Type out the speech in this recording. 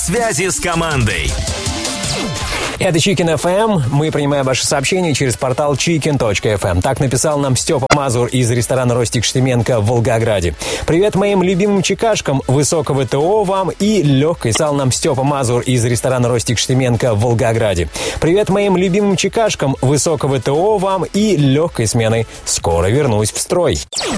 Связи с командой. Это Chicken FM. Мы принимаем ваши сообщения через портал chicken.fm. Так написал нам Степа Мазур из ресторана «Ростик Штеменко» в Волгограде. Привет моим любимым чекашкам, высокого ТО вам и легкой. Писал нам Степа Мазур из ресторана «Ростик Штеменко» в Волгограде. Привет моим любимым чекашкам, высокого ТО вам и легкой смены. Скоро вернусь в строй.